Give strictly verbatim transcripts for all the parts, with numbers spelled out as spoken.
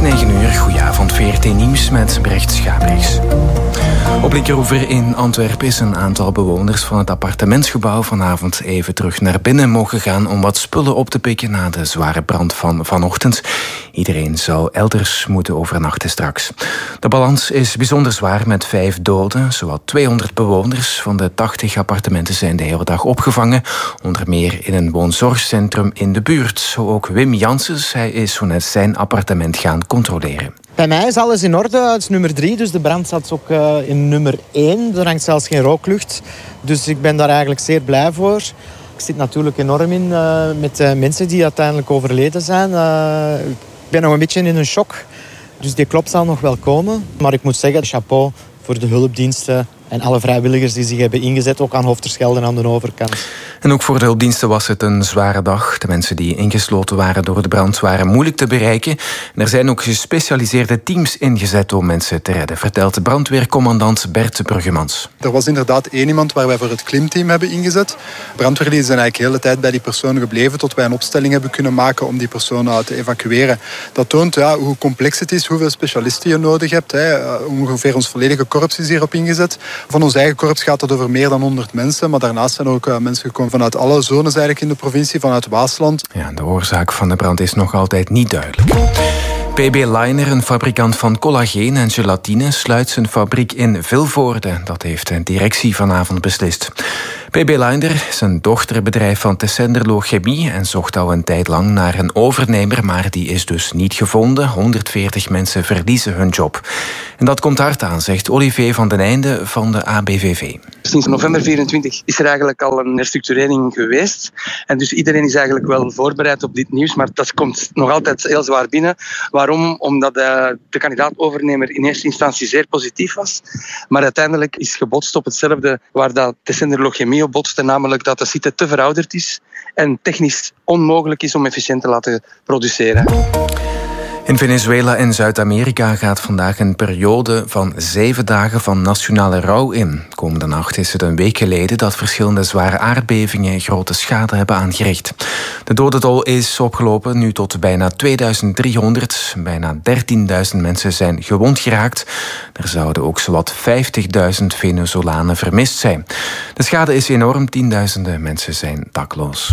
negen uur, goedenavond, V R T Nieuws met Brecht Schabrichs. Op Linkeroever in Antwerpen is een aantal bewoners van het appartementsgebouw vanavond even terug naar binnen mogen gaan om wat spullen op te pikken na de zware brand van vanochtend. Iedereen zou elders moeten overnachten straks. De balans is bijzonder zwaar met vijf doden. Zowat tweehonderd bewoners van de tachtig appartementen zijn de hele dag opgevangen. Onder meer in een woonzorgcentrum in de buurt. Zo ook Wim Janssens, hij is zo net zijn appartement gaan controleren. Bij mij is alles in orde. Het is nummer drie, dus de brand zat ook uh, in nummer één. Er hangt zelfs geen rooklucht. Dus ik ben daar eigenlijk zeer blij voor. Ik zit natuurlijk enorm in uh, met uh, mensen die uiteindelijk overleden zijn. Uh, ik ben nog een beetje in een shock. Dus die klop zal nog wel komen. Maar ik moet zeggen, chapeau voor de hulpdiensten en alle vrijwilligers die zich hebben ingezet, ook aan Hoofdterschelde en aan de overkant. En ook voor de hulpdiensten was het een zware dag. De mensen die ingesloten waren door de brand waren moeilijk te bereiken. En er zijn ook gespecialiseerde teams ingezet om mensen te redden, vertelt de brandweercommandant Bert Bruggemans. Er was inderdaad één iemand waar wij voor het klimteam hebben ingezet. Brandweerlieden zijn eigenlijk de hele tijd bij die persoon gebleven tot wij een opstelling hebben kunnen maken om die persoon te evacueren. Dat toont ja, hoe complex het is, hoeveel specialisten je nodig hebt. Hè. Ongeveer ons volledige korps is hierop ingezet. Van ons eigen korps gaat het over meer dan honderd mensen, maar daarnaast zijn er ook uh, mensen gekomen vanuit alle zones eigenlijk in de provincie, vanuit Waasland. Ja, de oorzaak van de brand is nog altijd niet duidelijk. P B Leiner, een fabrikant van collageen en gelatine, sluit zijn fabriek in Vilvoorde. Dat heeft de directie vanavond beslist. P B Leiner is een dochterbedrijf van Tessenderlo Chemie en zocht al een tijd lang naar een overnemer, maar die is dus niet gevonden. honderdveertig mensen verliezen hun job. En dat komt hard aan, zegt Olivier van den Einde van de A B V V. Sinds november vierentwintig is er eigenlijk al een herstructurering geweest. En dus iedereen is eigenlijk wel voorbereid op dit nieuws, maar dat komt nog altijd heel zwaar binnen. Waarom? Omdat de, de kandidaat-overnemer in eerste instantie zeer positief was. Maar uiteindelijk is gebotst op hetzelfde waar dat Tessenderlo Chemie op botste, namelijk dat de site te verouderd is en technisch onmogelijk is om efficiënt te laten produceren. In Venezuela en Zuid-Amerika gaat vandaag een periode van zeven dagen van nationale rouw in. Komende nacht is het een week geleden dat verschillende zware aardbevingen grote schade hebben aangericht. De dodentol is opgelopen nu tot bijna tweeduizend driehonderd. Bijna dertienduizend mensen zijn gewond geraakt. Er zouden ook zowat vijftigduizend Venezolanen vermist zijn. De schade is enorm, tienduizenden mensen zijn dakloos.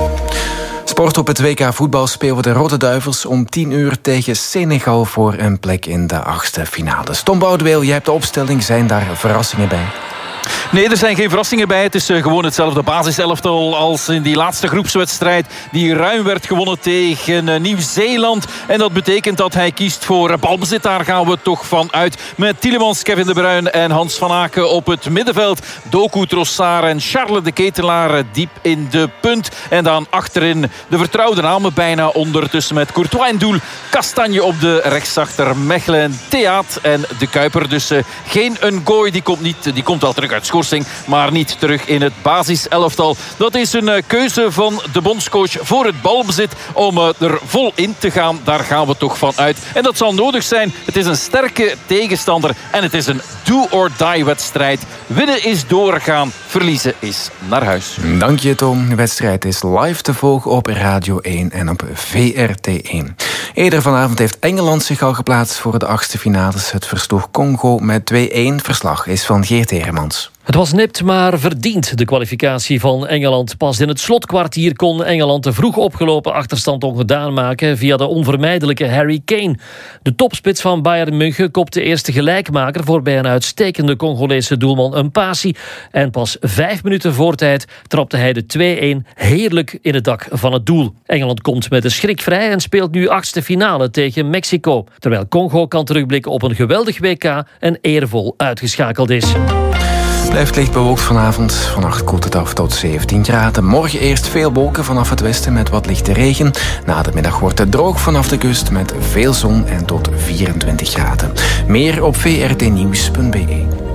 Sport op het W K voetbal spelen de Rode Duivels om tien uur tegen Senegal voor een plek in de achtste finale. Tom Boudeweel, jij hebt de opstelling. Zijn daar verrassingen bij? Nee, er zijn geen verrassingen bij. Het is gewoon hetzelfde basiselftal als in die laatste groepswedstrijd die ruim werd gewonnen tegen Nieuw-Zeeland. En dat betekent dat hij kiest voor balbezit. Daar gaan we toch van uit. Met Tielemans, Kevin De Bruyne en Hans van Aken op het middenveld. Doku, Trossard en Charles de Ketelaar diep in de punt. En dan achterin de vertrouwde namen bijna ondertussen met Courtois in doel. Kastanje op de rechtsachter, Mechelen, Theaat en de Kuiper. Dus uh, geen Ngoy, die komt niet, die komt wel terug uit schorsing, maar niet terug in het basiselftal. Dat is een uh, keuze van de bondscoach voor het balbezit om uh, er vol in te gaan. Daar gaan we toch van uit. En dat zal nodig zijn. Het is een sterke tegenstander en het is een do-or-die wedstrijd. Winnen is doorgaan, verliezen is naar huis. Dank je, Tom. De wedstrijd is live te volgen op Radio één en op V R T één. Eerder vanavond heeft Engeland zich al geplaatst voor de achtste finales. Het versloeg Congo met twee-één. Verslag is van Geert Heremans. Het was nipt, maar verdiend, de kwalificatie van Engeland. Pas in het slotkwartier kon Engeland de vroeg opgelopen achterstand ongedaan maken via de onvermijdelijke Harry Kane. De topspits van Bayern München kopte eerst de gelijkmaker voorbij een uitstekende Congolese doelman Mpasi. En pas vijf minuten voor tijd trapte hij de twee-één heerlijk in het dak van het doel. Engeland komt met de schrik vrij en speelt nu achtste finale tegen Mexico. Terwijl Congo kan terugblikken op een geweldig W K en eervol uitgeschakeld is. Blijft licht bewolkt vanavond. Vannacht koelt het af tot zeventien graden. Morgen eerst veel wolken vanaf het westen met wat lichte regen. Na de middag wordt het droog vanaf de kust met veel zon en tot vierentwintig graden. Meer op v r t nieuws punt b e.